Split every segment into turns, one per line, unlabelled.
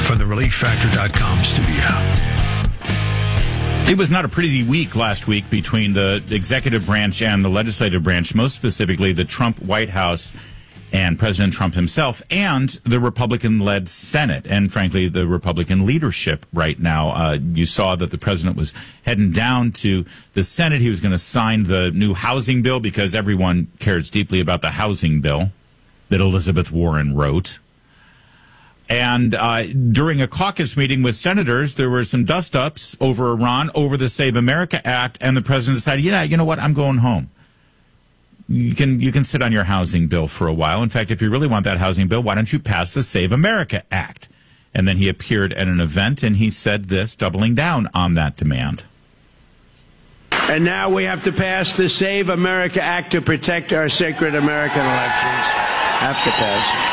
from the ReliefFactor.com studio.
It was not a pretty week last week between the executive branch and the legislative branch, most specifically the Trump White House and President Trump himself and the Republican-led Senate and, frankly, the Republican leadership right now. You saw that the president was heading down to the Senate. He was going to sign the new housing bill because everyone cares deeply about the housing bill that Elizabeth Warren wrote. And during a caucus meeting with senators, there were some dust-ups over Iran, over the Save America Act, and the president decided, yeah, you know what, I'm going home. You can sit on your housing bill for a while. In fact, if you really want that housing bill, why don't you pass the Save America Act? And then he appeared at an event, and he said this, doubling down on that demand.
And now we have to pass the Save America Act to protect our sacred American elections. Have to pass it.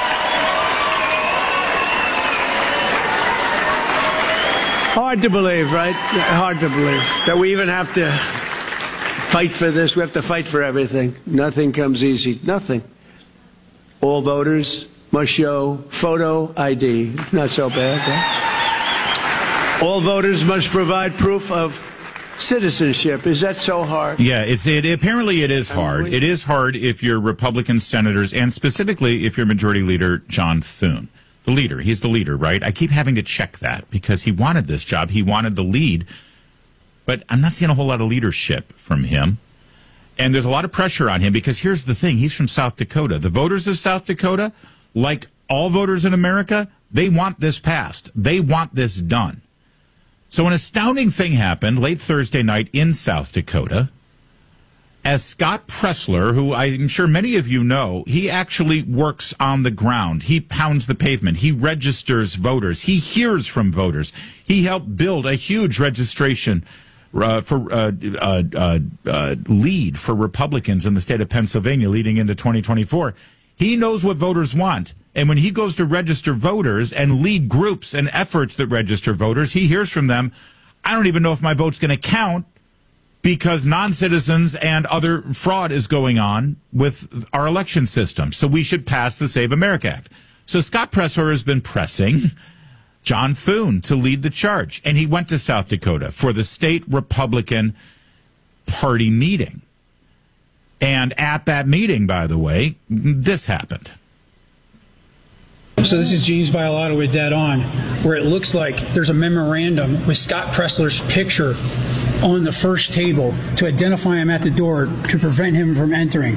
Hard to believe, right? Hard to believe that we even have to fight for this. We have to fight for everything. Nothing comes easy. Nothing. All voters must show photo ID. Not so bad, huh? All voters must provide proof of citizenship. Is that so hard?
Yeah, apparently it is hard. It is hard if you're Republican senators, and specifically if you're Majority Leader John Thune. The leader. He's the leader, right? I keep having to check that because he wanted this job. He wanted the lead. But I'm not seeing a whole lot of leadership from him. And there's a lot of pressure on him because here's the thing. He's from South Dakota. The voters of South Dakota, like all voters in America, they want this passed. They want this done. So an astounding thing happened late Thursday night in South Dakota. As Scott Presler, who I'm sure many of you know, he actually works on the ground. He pounds the pavement. He registers voters. He hears from voters. He helped build a huge registration lead for Republicans in the state of Pennsylvania leading into 2024. He knows what voters want. And when he goes to register voters and lead groups and efforts that register voters, he hears from them, I don't even know if my vote's going to count, because non-citizens and other fraud is going on with our election system. So we should pass the Save America Act. So Scott Presler has been pressing John Thune to lead the charge. And he went to South Dakota for the state Republican Party meeting. And at that meeting, by the way, this happened.
So this is James Bialotto with Dead On, where it looks like there's a memorandum with Scott Presler's picture on the first table to identify him at the door to prevent him from entering.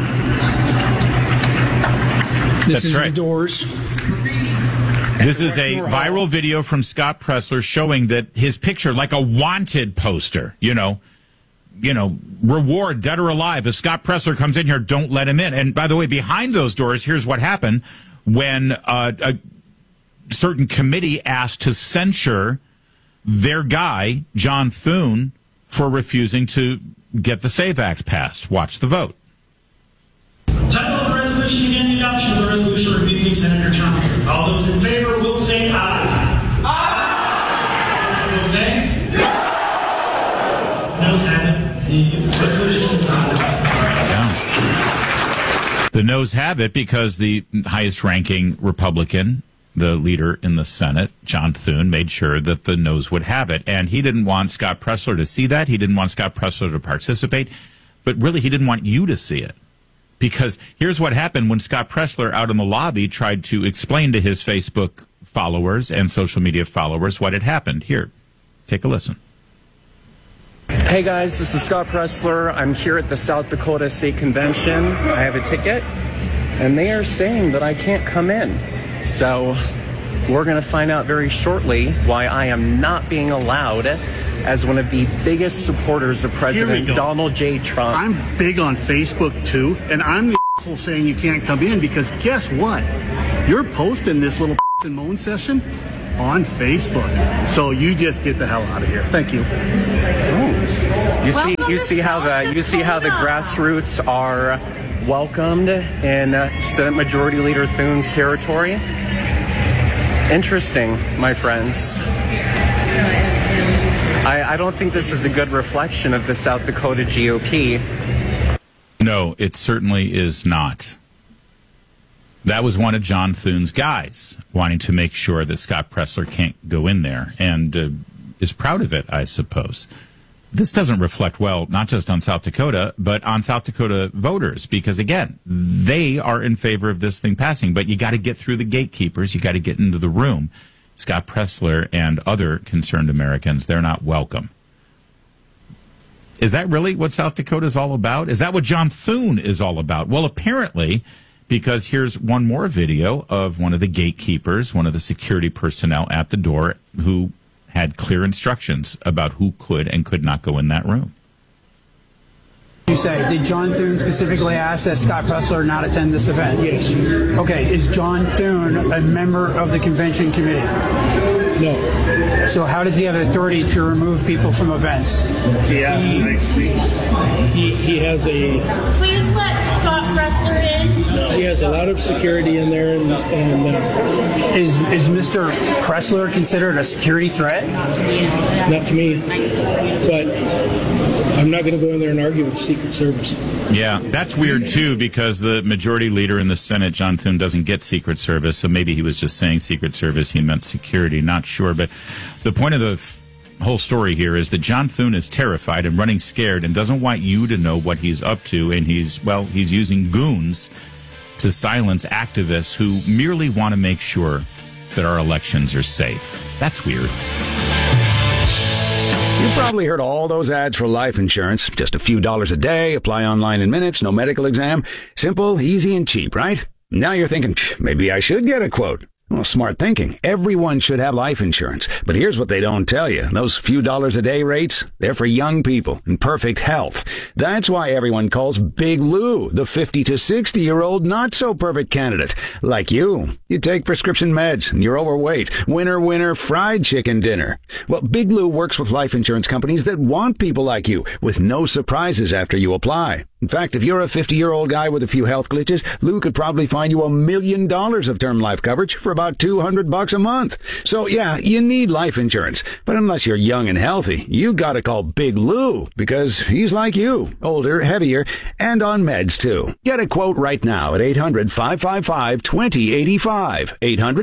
This is right. The doors.
This is a viral video from Scott Presler showing that his picture, like a wanted poster, you know, reward, dead or alive. If Scott Presler comes in here, don't let him in. And by the way, behind those doors, here's what happened when a certain committee asked to censure their guy, John Thune, for refusing to get the SAVE Act passed. Watch the vote.
Title of the resolution again, the adoption of the resolution repealing Senator Trump. All those in favor will say aye. Aye. Those nay? No. Noes have it. The resolution is not adopted.
The noes have it because the highest-ranking Republican, the leader in the Senate, John Thune, made sure that the noes would have it. And he didn't want Scott Presler to see that. He didn't want Scott Presler to participate. But really, he didn't want you to see it. Because here's what happened when Scott Presler out in the lobby tried to explain to his Facebook followers and social media followers what had happened. Here, take a listen.
Hey guys, this is Scott Presler. I'm here at the South Dakota State Convention. I have a ticket, and they are saying that I can't come in. So we're going to find out very shortly why I am not being allowed as one of the biggest supporters of President Donald J. Trump.
I'm big on Facebook too, and I'm the asshole saying you can't come in because guess what? You're posting this little and moan session on Facebook. So you just get the hell out of here. Thank you.
You see how the grassroots are welcomed in Senate Majority Leader Thune's territory. Interesting, my friends. I don't think this is a good reflection of the South Dakota GOP.
No, it certainly is not. That was one of John Thune's guys, wanting to make sure that Scott Presler can't go in there, and is proud of it, I suppose. This doesn't reflect well, not just on South Dakota, but on South Dakota voters, because, again, they are in favor of this thing passing. But you got to get through the gatekeepers. You got to get into the room. Scott Presler and other concerned Americans, they're not welcome. Is that really what South Dakota is all about? Is that what John Thune is all about? Well, apparently, because here's one more video of one of the gatekeepers, one of the security personnel at the door, who had clear instructions about who could and could not go in that room.
You say, did John Thune specifically ask that Scott Presler not attend this event?
Yes.
Okay, is John Thune a member of the convention committee?
No.
So how does he have authority to remove people from events?
He has a...
Please let Scott Presler in.
He has a lot of security in there, and
Is Mr. Presler considered a security threat?
not to me, but I'm not going to go in there and argue with the Secret Service.
Yeah, that's weird, too, because the majority leader in the Senate, John Thune, doesn't get Secret Service, so maybe he was just saying Secret Service, he meant security, not sure. But the point of the whole story here is that John Thune is terrified and running scared and doesn't want you to know what he's up to, and he's using goons to silence activists who merely want to make sure that our elections are safe. That's weird.
You've probably heard all those ads for life insurance. Just a few dollars a day, apply online in minutes, no medical exam. Simple, easy, and cheap, right? Now you're thinking, maybe I should get a quote. Well, smart thinking. Everyone should have life insurance. But here's what they don't tell you. Those few dollars a day rates, they're for young people in perfect health. That's why everyone calls Big Lou the 50 to 60-year-old not-so-perfect candidate. Like you. You take prescription meds and you're overweight. Winner, fried chicken dinner. Well, Big Lou works with life insurance companies that want people like you with no surprises after you apply. In fact, if you're a 50-year-old guy with a few health glitches, Lou could probably find you $1 million of term life coverage for about $200 a month. So yeah, you need life insurance. But unless you're young and healthy, you gotta call Big Lou, because he's like you, older, heavier, and on meds too. Get a quote right now at 800-555-2085,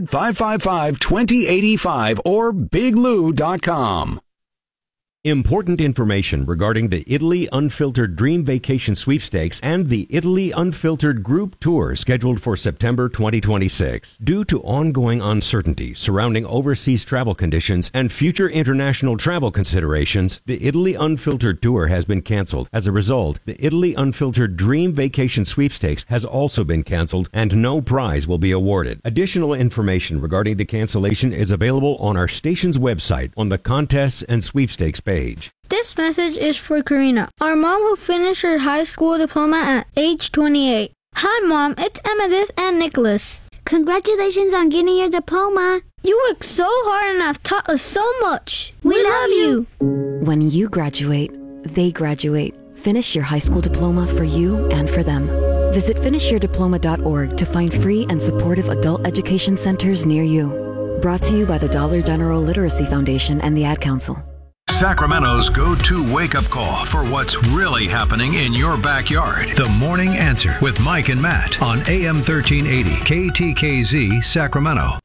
800-555-2085, or biglou.com.
Important information regarding the Italy Unfiltered Dream Vacation Sweepstakes and the Italy Unfiltered Group Tour scheduled for September 2026. Due to ongoing uncertainty surrounding overseas travel conditions and future international travel considerations, the Italy Unfiltered Tour has been canceled. As a result, the Italy Unfiltered Dream Vacation Sweepstakes has also been canceled and no prize will be awarded. Additional information regarding the cancellation is available on our station's website on the Contests and Sweepstakes page.
This message is for Karina, our mom who finished her high school diploma at age 28. Hi, Mom. It's Emmettith and Nicholas.
Congratulations on getting your diploma.
You worked so hard and have taught us so much. We love you.
When you graduate, they graduate. Finish your high school diploma for you and for them. Visit finishyourdiploma.org to find free and supportive adult education centers near you. Brought to you by the Dollar General Literacy Foundation and the Ad Council.
Sacramento's go-to wake-up call for what's really happening in your backyard. The Morning Answer with Mike and Matt on AM 1380 KTKZ Sacramento.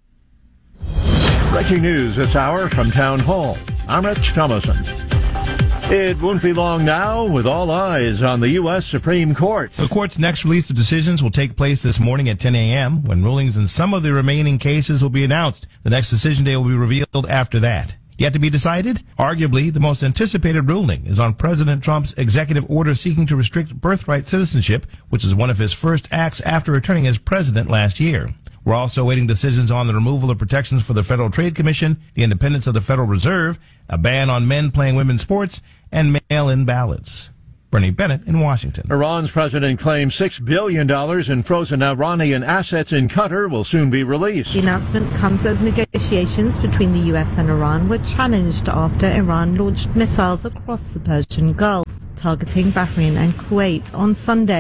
Breaking news this hour from Town Hall. I'm Rich Thomason. It won't be long now with all eyes on the U.S. Supreme Court.
The court's next release of decisions will take place this morning at 10 a.m. when rulings in some of the remaining cases will be announced. The next decision day will be revealed after that. Yet to be decided? Arguably, the most anticipated ruling is on President Trump's executive order seeking to restrict birthright citizenship, which is one of his first acts after returning as president last year. We're also awaiting decisions on the removal of protections for the Federal Trade Commission, the independence of the Federal Reserve, a ban on men playing women's sports, and mail-in ballots. Bernie Bennett in Washington.
Iran's president claims $6 billion in frozen Iranian assets in Qatar will soon be released.
The announcement comes as negotiations between the U.S. and Iran were challenged after Iran launched missiles across the Persian Gulf, targeting Bahrain and Kuwait on Sunday.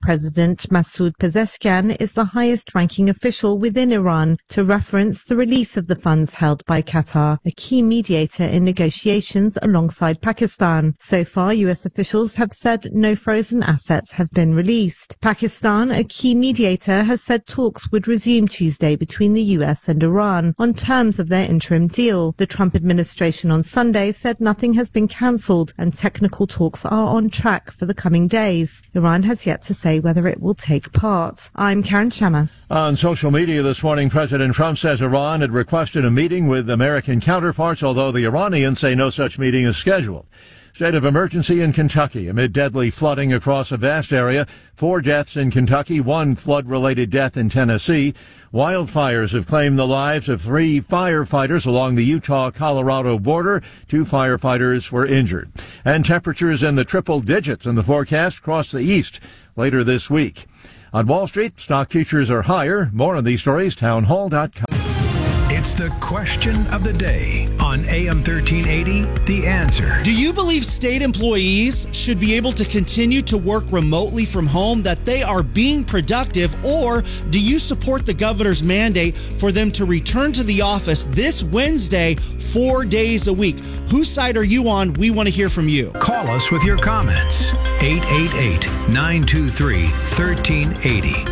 President Masoud Pezeshkian is the highest-ranking official within Iran to reference the release of the funds held by Qatar, a key mediator in negotiations alongside Pakistan. So far, U.S. officials have said no frozen assets have been released. Pakistan, a key mediator, has said talks would resume Tuesday between the U.S. and Iran on terms of their interim deal. The Trump administration on Sunday said nothing has been cancelled and technical talks are on track for the coming days. Iran has yet to say whether it will take part. I'm Karen Shamas.
On social media this morning, President Trump says Iran had requested a meeting with American counterparts, although the Iranians say no such meeting is scheduled. State of emergency in Kentucky amid deadly flooding across a vast area. 4 deaths in Kentucky, 1 flood-related death in Tennessee. Wildfires have claimed the lives of 3 firefighters along the Utah-Colorado border. 2 firefighters were injured. And temperatures in the triple digits in the forecast across the east later this week. On Wall Street, stock futures are higher. More on these stories, townhall.com.
It's the question of the day on AM 1380, The Answer.
Do you believe state employees should be able to continue to work remotely from home, that they are being productive, or do you support the governor's mandate for them to return to the office this Wednesday, 4 days a week? Whose side are you on? We want to hear from you.
Call us with your comments. 888-923-1380.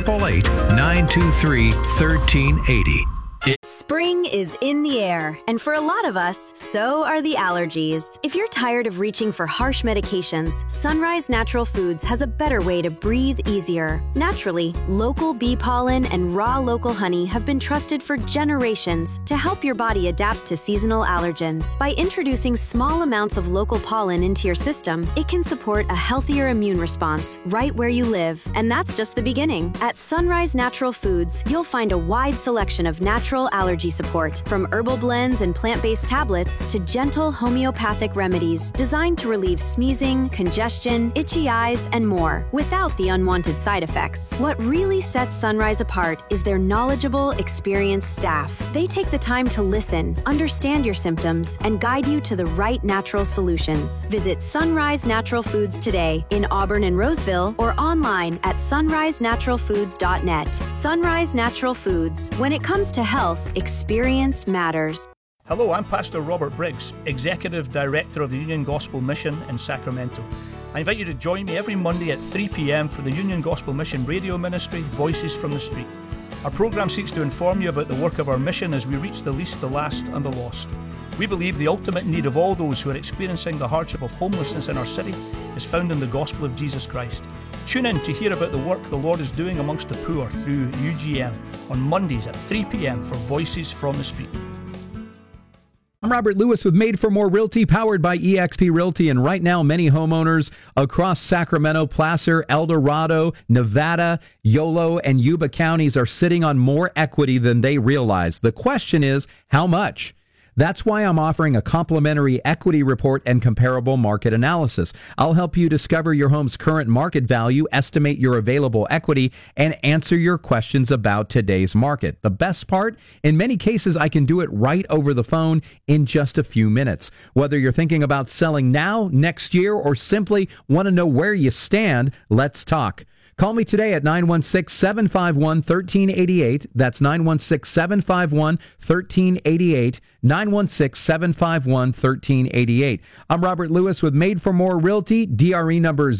888-923-1380.
Spring is in the air, and for a lot of us, so are the allergies. If you're tired of reaching for harsh medications, Sunrise Natural Foods has a better way to breathe easier. Naturally, local bee pollen and raw local honey have been trusted for generations to help your body adapt to seasonal allergens. By introducing small amounts of local pollen into your system, it can support a healthier immune response right where you live. And that's just the beginning. At Sunrise Natural Foods, you'll find a wide selection of natural allergy support, from herbal blends and plant-based tablets to gentle homeopathic remedies designed to relieve sneezing, congestion, itchy eyes, and more, without the unwanted side effects. What really sets Sunrise apart is their knowledgeable, experienced staff. They take the time to listen, understand your symptoms, and guide you to the right natural solutions. Visit Sunrise Natural Foods today in Auburn and Roseville, or online at sunrisenaturalfoods.net. Sunrise Natural Foods. When it comes to health, experience matters.
Hello, I'm Pastor Robert Briggs, Executive Director of the Union Gospel Mission in Sacramento. I invite you to join me every Monday at 3 p.m. for the Union Gospel Mission radio ministry, Voices from the Street. Our program seeks to inform you about the work of our mission as we reach the least, the last, and the lost. We believe the ultimate need of all those who are experiencing the hardship of homelessness in our city is found in the gospel of Jesus Christ. Tune in to hear about the work the Lord is doing amongst the poor through UGM on Mondays at 3 p.m. for Voices from the Street.
I'm Robert Lewis with Made for More Realty, powered by eXp Realty. And right now, many homeowners across Sacramento, Placer, El Dorado, Nevada, Yolo, and Yuba counties are sitting on more equity than they realize. The question is, how much? That's why I'm offering a complimentary equity report and comparable market analysis. I'll help you discover your home's current market value, estimate your available equity, and answer your questions about today's market. The best part? In many cases, I can do it right over the phone in just a few minutes. Whether you're thinking about selling now, next year, or simply want to know where you stand, let's talk. Call me today at 916-751-1388. That's 916-751-1388. 916-751-1388. I'm Robert Lewis with Made for More Realty, DRE number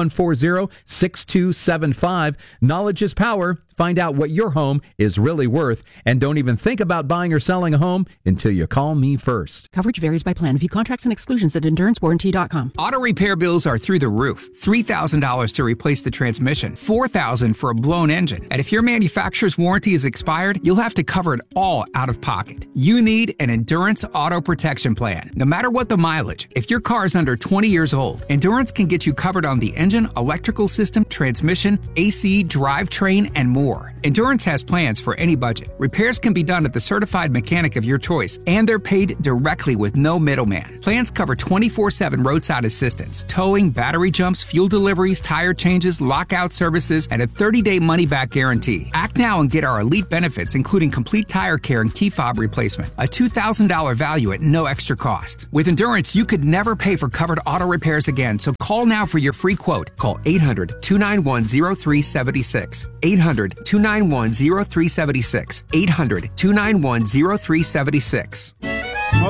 0140-6275. Knowledge is power. Find out what your home is really worth, and don't even think about buying or selling a home until you call me first.
Coverage varies by plan. View contracts and exclusions at EnduranceWarranty.com.
Auto repair bills are through the roof. $3,000 to replace the transmission, $4,000 for a blown engine. And if your manufacturer's warranty is expired, you'll have to cover it all out of pocket. You need an Endurance Auto Protection Plan. No matter what the mileage, if your car is under 20 years old, Endurance can get you covered on the engine, electrical system, transmission, AC, drivetrain, and more. more. Endurance has plans for any budget. Repairs can be done at the certified mechanic of your choice, and they're paid directly with no middleman. Plans cover 24/7 roadside assistance, towing, battery jumps, fuel deliveries, tire changes, lockout services, and a 30-day money-back guarantee. Act now and get our elite benefits, including complete tire care and key fob replacement. A $2,000 value at no extra cost. With Endurance, you could never pay for covered auto repairs again, so call now for your free quote. Call 800-291-0376. 800-291-0376. 800-291-0376.